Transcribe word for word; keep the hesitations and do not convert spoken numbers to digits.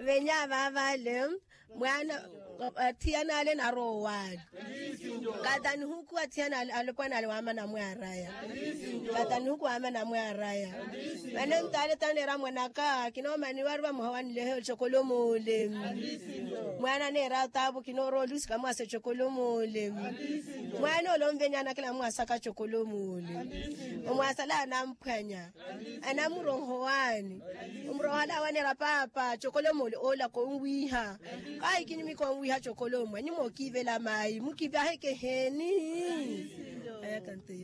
venya vavalem mwana tiana ale na rowan kadani huku atiana alikuwa na alwama na mwaraya kadani huku ama na mwaraya mane mtale tanera mwana ka kinoma ni warwa muhawani lehe chokolo mole mwana ne ratabu kinoro lusi kama se chokolo mole mwana olomvenya na kila mwasaka chokolo mole mwasala na mphanya ana murongo wani umrohala wane rapapa chokolo mole ola ko ngwiha kai kini mi ko ngwiha chokolo mwe ni mo kivela mai mukiva heke heni aya kante